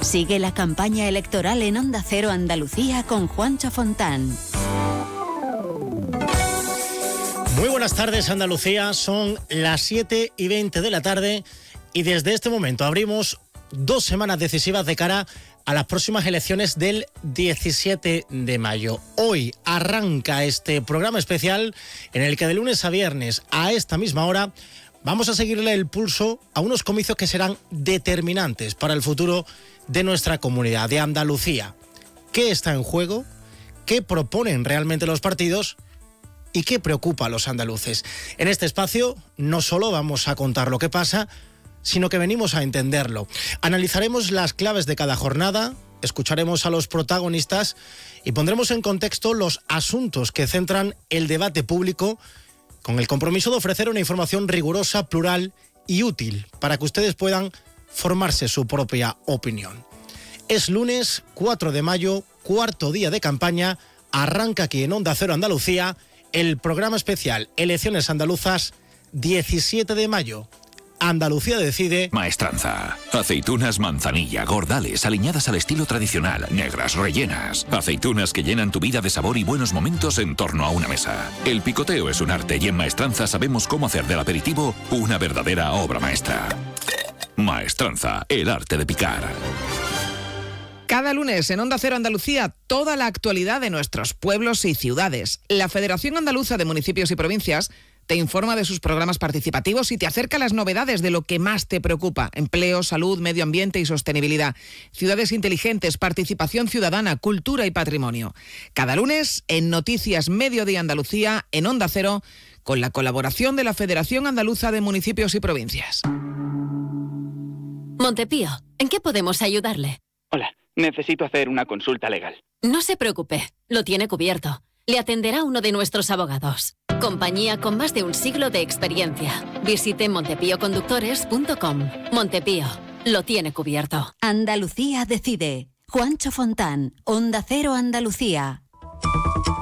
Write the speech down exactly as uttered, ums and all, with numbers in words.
Sigue la campaña electoral en Onda Cero Andalucía con Juancho Fontán. Muy buenas tardes, Andalucía. Son las siete y veinte de la tarde y desde este momento abrimos dos semanas decisivas de cara a las próximas elecciones del diecisiete de mayo. Hoy arranca este programa especial en el que de lunes a viernes a esta misma hora vamos a seguirle el pulso a unos comicios que serán determinantes para el futuro de nuestra comunidad, de Andalucía. ¿Qué está en juego? ¿Qué proponen realmente los partidos? ¿Y qué preocupa a los andaluces? En este espacio no solo vamos a contar lo que pasa, sino que venimos a entenderlo. Analizaremos las claves de cada jornada, escucharemos a los protagonistas y pondremos en contexto los asuntos que centran el debate público con el compromiso de ofrecer una información rigurosa, plural y útil para que ustedes puedan formarse su propia opinión. Es lunes cuatro de mayo, cuarto día de campaña, arranca aquí en Onda Cero Andalucía el programa especial Elecciones Andaluzas diecisiete de mayo. Andalucía decide. Maestranza. Aceitunas manzanilla, gordales, aliñadas al estilo tradicional, negras, rellenas. Aceitunas que llenan tu vida de sabor y buenos momentos en torno a una mesa. El picoteo es un arte y en Maestranza sabemos cómo hacer del aperitivo una verdadera obra maestra. Maestranza, el arte de picar. Cada lunes en Onda Cero Andalucía, toda la actualidad de nuestros pueblos y ciudades. La Federación Andaluza de Municipios y Provincias te informa de sus programas participativos y te acerca las novedades de lo que más te preocupa: empleo, salud, medio ambiente y sostenibilidad, ciudades inteligentes, participación ciudadana, cultura y patrimonio. Cada lunes en Noticias Mediodía Andalucía, en Onda Cero, con la colaboración de la Federación Andaluza de Municipios y Provincias. Montepío, ¿en qué podemos ayudarle? Hola, necesito hacer una consulta legal. No se preocupe, lo tiene cubierto. Le atenderá uno de nuestros abogados. Compañía con más de un siglo de experiencia. Visite montepío conductores punto com. Montepío, lo tiene cubierto. Andalucía decide. Juancho Fontán, Onda Cero Andalucía.